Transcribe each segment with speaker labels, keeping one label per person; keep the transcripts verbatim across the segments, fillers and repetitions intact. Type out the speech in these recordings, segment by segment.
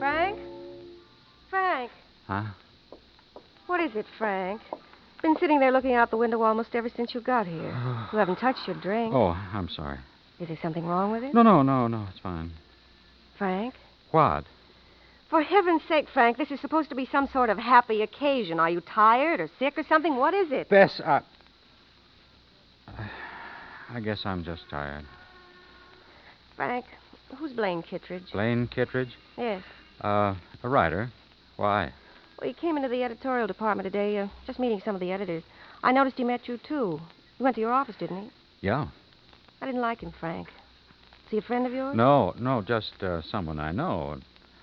Speaker 1: Frank? Frank?
Speaker 2: Huh?
Speaker 1: What is it, Frank? Been sitting there looking out the window almost ever since you got here. You haven't touched your drink.
Speaker 2: Oh, I'm sorry.
Speaker 1: Is there something wrong with it?
Speaker 2: No, no, no, no, it's fine.
Speaker 1: Frank?
Speaker 2: What?
Speaker 1: For heaven's sake, Frank, this is supposed to be some sort of happy occasion. Are you tired or sick or something? What is it?
Speaker 2: Bess, I... I guess I'm just tired.
Speaker 1: Frank, who's Blaine Kittredge?
Speaker 2: Blaine Kittredge?
Speaker 1: Yes.
Speaker 2: Uh, a writer. Why?
Speaker 1: Well, he came into the editorial department today, uh, just meeting some of the editors. I noticed he met you, too. He went to your office, didn't he?
Speaker 2: Yeah.
Speaker 1: I didn't like him, Frank. Is he a friend of yours?
Speaker 2: No, no, just uh, someone I know.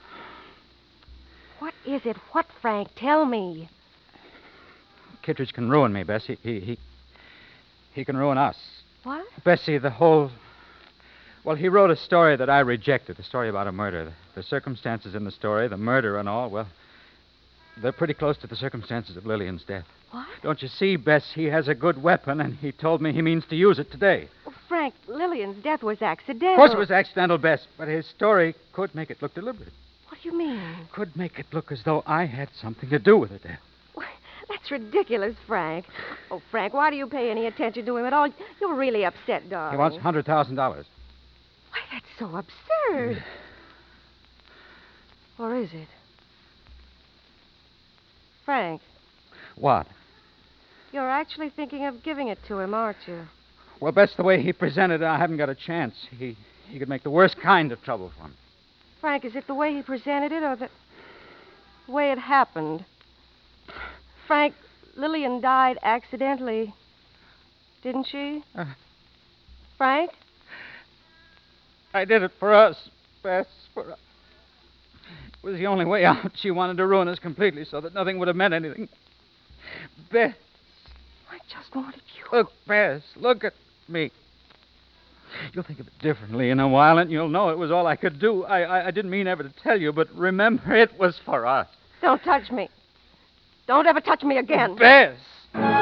Speaker 1: What is it? What, Frank? Tell me.
Speaker 2: Kittredge can ruin me, Bessie. He, he, he can ruin us.
Speaker 1: What?
Speaker 2: Bessie, the whole... Well, he wrote a story that I rejected, a story about a murder. The, the circumstances in the story, the murder and all, well, they're pretty close to the circumstances of Lillian's death.
Speaker 1: What?
Speaker 2: Don't you see, Bess, he has a good weapon, and he told me he means to use it today.
Speaker 1: Oh, Frank, Lillian's death was accidental.
Speaker 2: Of course it was accidental, Bess, but his story could make it look deliberate.
Speaker 1: What do you mean?
Speaker 2: Could make it look as though I had something to do with her death.
Speaker 1: Why, that's ridiculous, Frank. Oh, Frank, why do you pay any attention to him at all? You're really upset, darling.
Speaker 2: He wants one hundred thousand dollars.
Speaker 1: Why, that's so absurd. Or is it? Frank,
Speaker 2: What?
Speaker 1: you're actually thinking of giving it to him, aren't you?
Speaker 2: Well, Bess, the way he presented it, I haven't got a chance. He, he could make the worst kind of trouble for me.
Speaker 1: Frank, is it the way he presented it or the way it happened? Frank, Lillian died accidentally, didn't she?
Speaker 2: Uh,
Speaker 1: Frank?
Speaker 2: I did it for us, Bess. For us. It was the only way out. She wanted to ruin us completely so that nothing would have meant anything. Bess.
Speaker 1: I just wanted you.
Speaker 2: Look, Bess, look at me. You'll think of it differently in a while, and you'll know it was all I could do. I, I, I didn't mean ever to tell you, but remember, it was for us.
Speaker 1: Don't touch me. Don't ever touch me again.
Speaker 2: Bess!